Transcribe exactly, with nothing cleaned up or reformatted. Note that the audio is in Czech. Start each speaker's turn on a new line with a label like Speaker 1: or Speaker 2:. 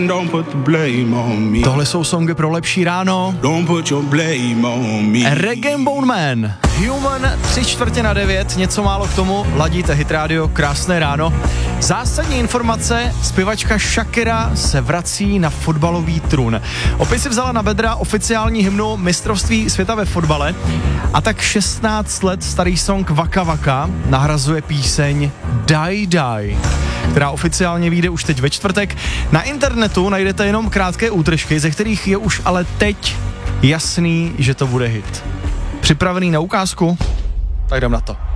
Speaker 1: Tohle jsou songy pro lepší ráno. Rag and Bone Man, Human, tři čtvrtě na devět, něco málo k tomu, ladíte Hit Radio, krásné ráno. Zásadní informace, zpěvačka Shakira se vrací na fotbalový trůn. Opět si vzala na bedra oficiální hymnu mistrovství světa ve fotbale a tak šestnáct let starý song Waka Waka nahrazuje píseň Die Die, která oficiálně vyjde už teď ve čtvrtek. Na internetu najdete jenom krátké útržky, ze kterých je už ale teď jasný, že to bude hit. Připravený na ukázku? Tak jdem na to.